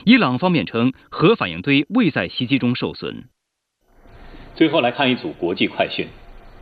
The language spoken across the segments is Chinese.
伊朗方面称核反应堆未在袭击中受损。 最后来看一组国际快讯。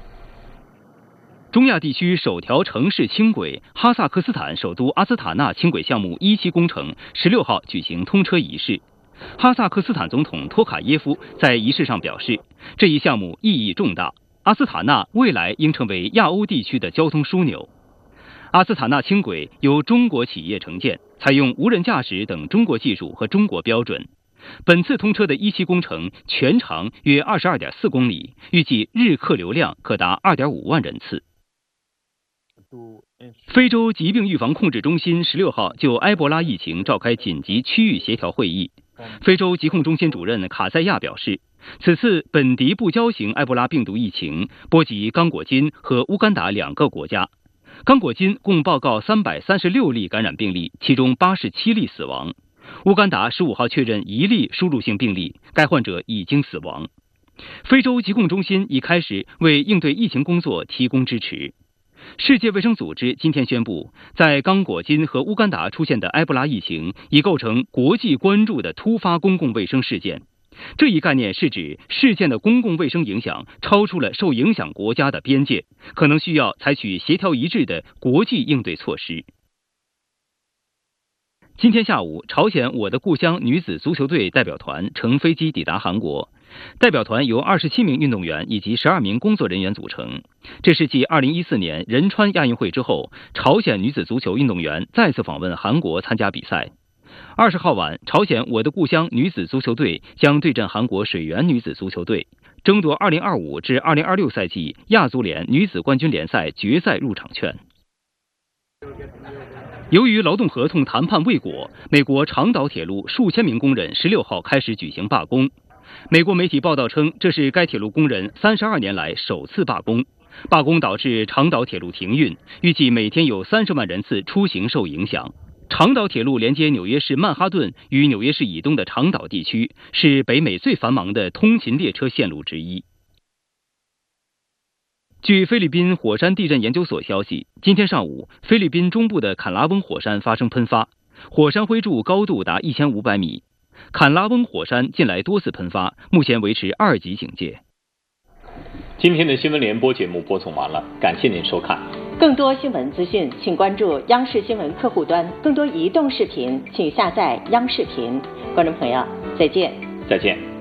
中亚地区首条城市轻轨哈萨克斯坦首都阿斯塔纳轻轨项目1期工程16号举行通车仪式。哈萨克斯坦总统托卡耶夫在仪式上表示，这一项目意义重大，阿斯塔纳未来应成为亚欧地区的交通枢纽。阿斯塔纳轻轨由中国企业承建，采用无人驾驶等中国技术和中国标准。本次通车的1期工程全长约22.4公里，预计日客流量可达2.5万人次。非洲疾病预防控制中心16号就埃博拉疫情召开紧急区域协调会议。非洲疾控中心主任卡塞亚表示，此次本地不交型埃博拉病毒疫情波及刚果金和乌干达2个国家。刚果金共报告336例感染病例，其中87例死亡。乌干达15号确认1例输入性病例，该患者已经死亡。非洲疾控中心已开始为应对疫情工作提供支持。世界卫生组织今天宣布，在刚果金和乌干达出现的埃博拉疫情已构成国际关注的突发公共卫生事件。这一概念是指事件的公共卫生影响超出了受影响国家的边界，可能需要采取协调一致的国际应对措施。今天下午，朝鲜我的故乡女子足球队代表团乘飞机抵达韩国。代表团由27名运动员以及12名工作人员组成。这是继2014年仁川亚运会之后，朝鲜女子足球运动员再次访问韩国参加比赛。20号晚，朝鲜我的故乡女子足球队将对阵韩国水源女子足球队，争夺2025至2026赛季亚足联女子冠军联赛决赛入场券。由于劳动合同谈判未果，美国长岛铁路数千名工人16号开始举行罢工。美国媒体报道称，这是该铁路工人32年来首次罢工。罢工导致长岛铁路停运，预计每天有30万人次出行受影响。长岛铁路连接纽约市曼哈顿与纽约市以东的长岛地区，是北美最繁忙的通勤列车线路之一。据菲律宾火山地震研究所消息，今天上午，菲律宾中部的坎拉翁火山发生喷发，火山灰柱高度达1500米。坎拉翁火山近来多次喷发，目前维持2级警戒。 今天的新闻联播节目播送完了，感谢您收看。 更多新闻资讯，请关注央视新闻客户端；更多移动视频，请下载央视频。观众朋友，再见。 再见。